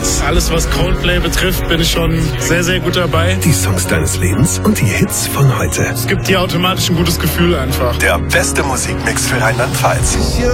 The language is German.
Alles, was Coldplay betrifft, bin ich schon sehr, sehr gut dabei. Die Songs deines Lebens und die Hits von heute. Es gibt dir automatisch ein gutes Gefühl einfach. Der beste Musikmix für Rheinland-Pfalz.